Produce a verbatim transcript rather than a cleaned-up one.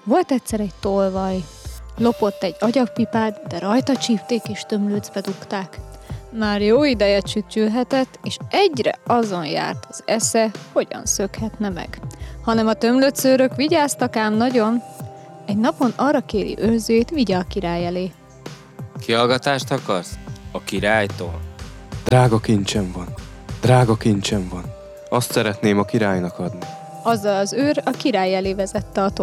Volt egyszer egy tolvaj. Lopott egy agyagpipát, de rajta csípték és tömlőcbe dugták. Már jó ideje csücsülhetett, és egyre azon járt az esze, hogyan szökhetne meg. Hanem a tömlőcőrök vigyáztak ám nagyon. Egy napon arra kéri őrzőjét, vigye a király elé. Kihallgatást akarsz? A királytól? Drága kincsem van, drága kincsem van. Azt szeretném a királynak adni. Azzal az őr a király elé vezette a